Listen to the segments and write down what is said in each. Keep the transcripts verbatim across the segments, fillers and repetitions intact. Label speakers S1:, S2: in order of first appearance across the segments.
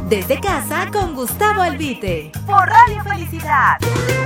S1: Desde casa con Gustavo Albite, por Radio Felicidad.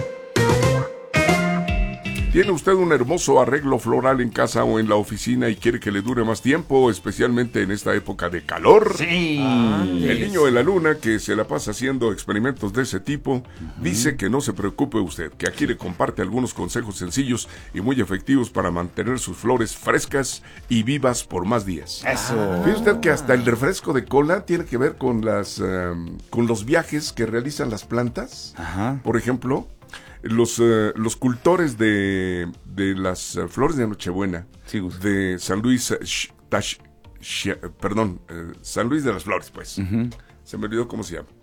S2: ¿Tiene usted un hermoso arreglo floral en casa o en la oficina y quiere que le dure más tiempo, especialmente en esta época de calor?
S3: Sí.
S2: Ah, el niño de la luna, que se la pasa haciendo experimentos de ese tipo, uh-huh. dice que no se preocupe usted, que aquí le comparte algunos consejos sencillos y muy efectivos para mantener sus flores frescas y vivas por más días.
S3: Eso.
S2: ¿Fíjate usted que hasta el refresco de cola tiene que ver con las um, con los viajes que realizan las plantas?
S3: Ajá.
S2: Por ejemplo, Los, uh, los cultores de, de las uh, flores de Nochebuena,
S3: sí,
S2: de San Luis, uh, sh, tash, sh, perdón, uh, San Luis de las Flores, pues, uh-huh. se me olvidó cómo se llama.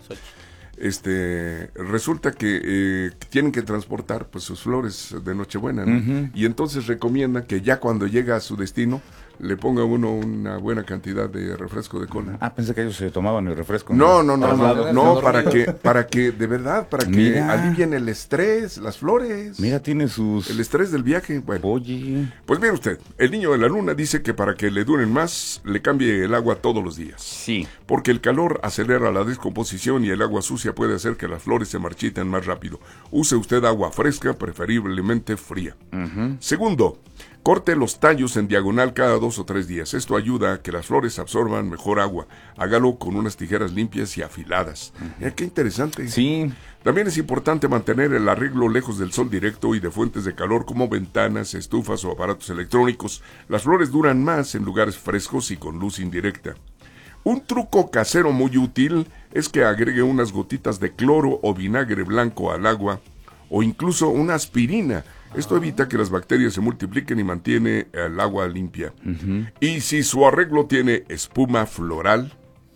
S2: Este, resulta que eh, tienen que transportar pues sus flores de Nochebuena, ¿no? Uh-huh. Y entonces recomiendan que ya cuando llega a su destino le ponga uno una buena cantidad de refresco de cola.
S3: Ah, pensé que ellos se tomaban el refresco.
S2: No, no, no, no, no, no, para que, para que, de verdad, para que
S3: Mira.
S2: alivien el estrés, las flores.
S3: Mira, tiene sus...
S2: El estrés del viaje, bueno.
S3: Oye.
S2: Pues mire usted, el niño de la luna dice que para que le duren más, le cambie el agua todos los días.
S3: Sí.
S2: Porque el calor acelera la descomposición y el agua sucia puede hacer que las flores se marchiten más rápido. Use usted agua fresca, preferiblemente fría. Uh-huh. Segundo, corte los tallos en diagonal cada dos o tres días. Esto ayuda a que las flores absorban mejor agua. Hágalo con unas tijeras limpias y afiladas. Uh-huh. Eh, ¡Qué interesante!
S3: Sí.
S2: También es importante mantener el arreglo lejos del sol directo y de fuentes de calor como ventanas, estufas o aparatos electrónicos. Las flores duran más en lugares frescos y con luz indirecta. Un truco casero muy útil es que agregue unas gotitas de cloro o vinagre blanco al agua o incluso una aspirina. Esto evita que las bacterias se multipliquen y mantiene el agua limpia. Uh-huh. Y si su arreglo tiene espuma floral,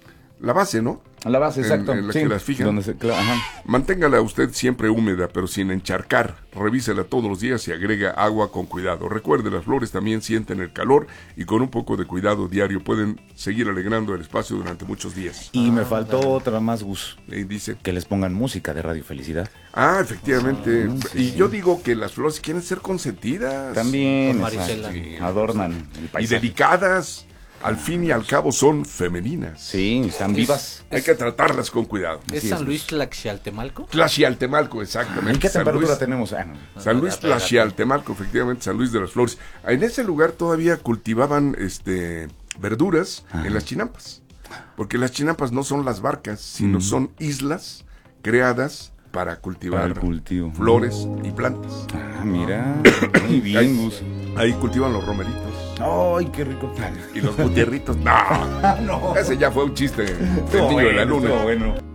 S2: la base, ¿no?
S3: La base, exacto.
S2: En, en la
S3: sí,
S2: que las fijan.
S3: Donde se, claro, ajá.
S2: Manténgala usted siempre húmeda, pero sin encharcar. Revísela todos los días y agrega agua con cuidado. Recuerde, las flores también sienten el calor y con un poco de cuidado diario pueden seguir alegrando el espacio durante muchos días.
S3: Y me faltó ah, otra más, Gus.
S2: Y dice
S3: que les pongan música de Radio Felicidad.
S2: Ah, efectivamente. Ah, sí, y
S3: sí.
S2: yo digo que las flores quieren ser consentidas.
S3: También, sí, adornan el paisaje.
S2: Y delicadas. Al fin y al cabo son femeninas.
S3: Sí, están vivas.
S2: Hay que tratarlas con cuidado.
S4: ¿Es San Luis Tlaxialtemalco?
S2: Tlaxialtemalco, exactamente.
S3: ¿En qué
S2: San
S3: temperatura
S2: Luis,
S3: tenemos? Ah, no.
S2: San Luis Tlaxialtemalco, efectivamente, San Luis de las Flores. En ese lugar todavía cultivaban este verduras Ajá. en las chinampas. Porque las chinampas no son las barcas, sino mm. son islas creadas para cultivar
S3: para el cultivo.
S2: flores y plantas.
S3: Ah, mira. Muy bien,
S2: ahí,
S3: Gus.
S2: Ahí cultivan los romeritos.
S3: ¡Ay, qué rico!
S2: Y los gutierritos. No, no. Ese ya fue un chiste del niño
S3: bueno,
S2: de la luna.
S3: Bueno.